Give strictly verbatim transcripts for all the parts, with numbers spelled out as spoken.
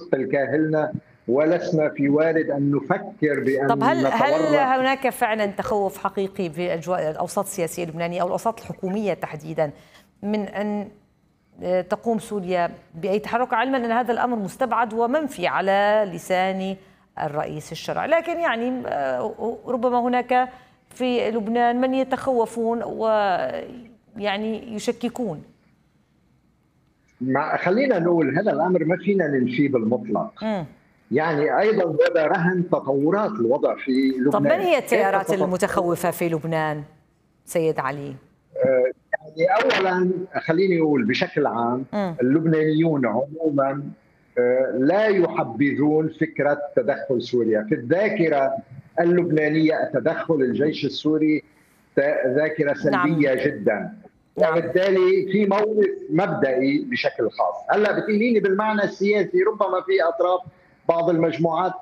نثقل كاهلنا ولسنا في وارد أن نفكر طب بأن هل هل نتورط. هناك فعلا تخوف حقيقي في اجواء الاوساط السياسيه اللبنانيه او الاوساط الحكوميه تحديدا من ان تقوم سوريا باي تحرك، علما ان هذا الامر مستبعد ومنفي على لسان الرئيس الشرعي، لكن يعني ربما هناك في لبنان من يتخوفون ويعني يشككون. مع خلينا نقول هذا الأمر ما فينا ننفيه بالمطلق. م. يعني أيضا هذا رهن تطورات الوضع في طب من لبنان. هي التيارات المتخوفة في لبنان سيد علي؟ يعني أولا خليني أقول بشكل عام م. اللبنانيون عموما لا يحبذون فكرة تدخل سوريا. في الذاكرة اللبنانية تدخل الجيش السوري ذاكرة سلبية نعم. جدا، وبالتالي في موقف مبدئي بشكل خاص. هلا بتقوليني بالمعنى السياسي ربما في اطراف بعض المجموعات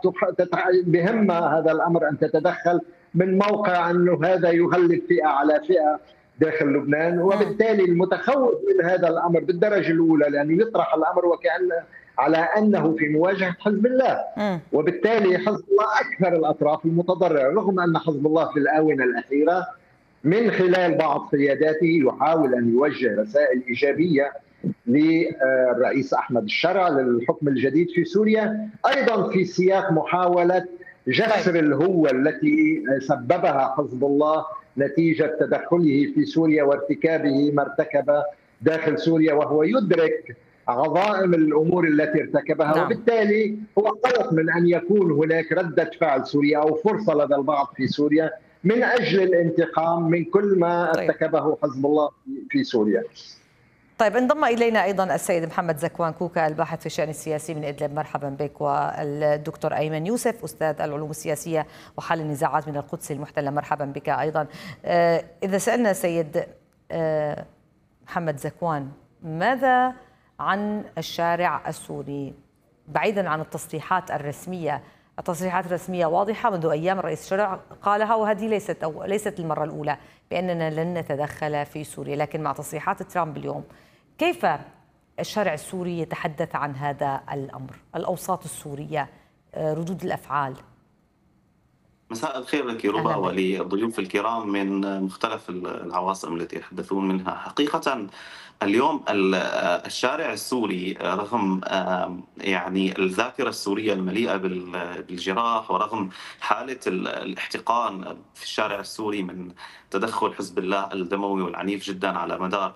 بهمها هذا الامر ان تتدخل من موقع انه هذا يغلب فئه على فئه داخل لبنان، وبالتالي المتخوف من هذا الامر بالدرجه الاولى لانه يطرح الامر وكأن على انه في مواجهه حزب الله، وبالتالي حزب الله اكثر الاطراف المتضرره، رغم ان حزب الله في الاونه الاخيره من خلال بعض قياداته يحاول أن يوجه رسائل إيجابية للرئيس أحمد الشرع للحكم الجديد في سوريا، أيضا في سياق محاولة جسر الهوة التي سببها حزب الله نتيجة تدخله في سوريا وارتكابه ما ارتكب داخل سوريا، وهو يدرك عظائم الأمور التي ارتكبها نعم. وبالتالي هو قلق من أن يكون هناك ردة فعل سوريا أو فرصة لدى البعض في سوريا من أجل الانتقام من كل ما طيب. ارتكبه حزب الله في سوريا. طيب انضم إلينا أيضا السيد محمد زكوان كوكا الباحث في الشأن السياسي من إدلب، مرحبا بك، والدكتور أيمن يوسف أستاذ العلوم السياسية وحل النزاعات من القدس المحتلة، مرحبا بك أيضا. إذا سألنا سيد محمد زكوان ماذا عن الشارع السوري بعيدا عن التصريحات الرسمية؟ التصريحات الرسمية واضحة منذ أيام الرئيس الشرع قالها، وهذه ليست أو ليست المرة الأولى بأننا لن نتدخل في سوريا، لكن مع تصريحات ترامب اليوم كيف الشارع السوري يتحدث عن هذا الأمر؟ الأوساط السورية، ردود الأفعال. مساء الخير لك ربا وللضيوف الكرام من مختلف العواصم التي يتحدثون منها. حقيقة اليوم الشارع السوري رغم يعني الذاكرة السورية المليئة بالجراح ورغم حالة الاحتقان في الشارع السوري من تدخل حزب الله الدموي والعنيف جدا على مدار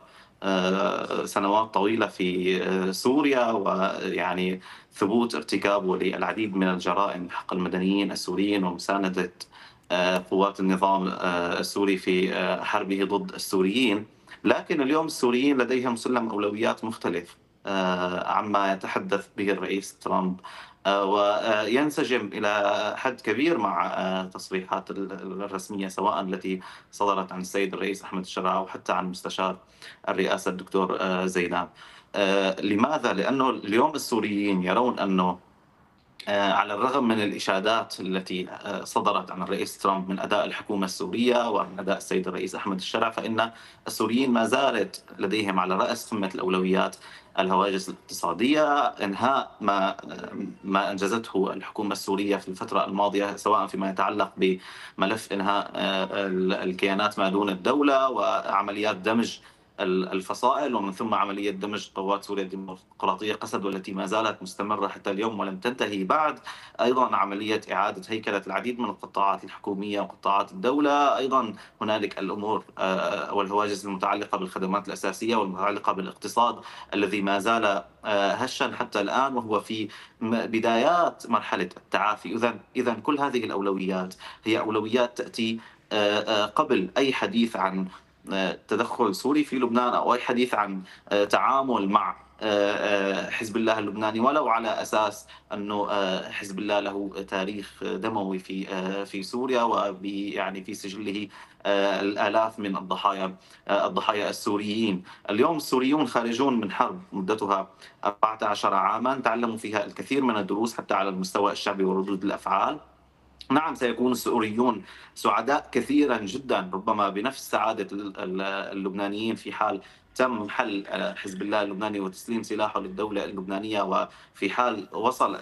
سنوات طويلة في سوريا، ويعني ثبوت ارتكابه للعديد من الجرائم حق المدنيين السوريين ومساندة قوات النظام السوري في حربه ضد السوريين، لكن اليوم السوريين لديهم سلم أولويات مختلف عما يتحدث به الرئيس ترامب، وينسجم إلى حد كبير مع تصريحات الرسمية سواء التي صدرت عن السيد الرئيس أحمد الشرع أو حتى عن مستشار الرئاسة الدكتور زيناب. لماذا؟ لأنه اليوم السوريين يرون أنه على الرغم من الإشادات التي صدرت عن الرئيس ترامب من أداء الحكومة السورية ومن أداء السيد الرئيس أحمد الشرع، فإن السوريين ما زالت لديهم على رأس قمة الأولويات الهواجس الاقتصادية، إنهاء ما ما أنجزته الحكومة السورية في الفترة الماضية سواء فيما يتعلق بملف إنهاء الكيانات ما دون الدولة وعمليات دمج الفصائل، ومن ثم عملية دمج قوات سوريا الديمقراطية قسد والتي ما زالت مستمرة حتى اليوم ولم تنتهي بعد، أيضا عملية إعادة هيكلة العديد من القطاعات الحكومية وقطاعات الدولة، أيضا هنالك الأمور والهواجس المتعلقة بالخدمات الأساسية والمتعلقة بالاقتصاد الذي ما زال هشا حتى الآن وهو في بدايات مرحلة التعافي. إذن إذن كل هذه الأولويات هي أولويات تأتي قبل أي حديث عن تدخل سوري في لبنان أو أي حديث عن تعامل مع حزب الله اللبناني، ولو على أساس أنه حزب الله له تاريخ دموي في في سوريا ويعني في سجله الآلاف من الضحايا الضحايا السوريين. اليوم السوريون خارجون من حرب مدتها أربعة عشر عاما تعلموا فيها الكثير من الدروس حتى على المستوى الشعبي وردود الأفعال. نعم سيكون السوريون سعداء كثيرا جدا ربما بنفس سعادة اللبنانيين في حال تم حل حزب الله اللبناني وتسليم سلاحه للدولة اللبنانية، وفي حال وصل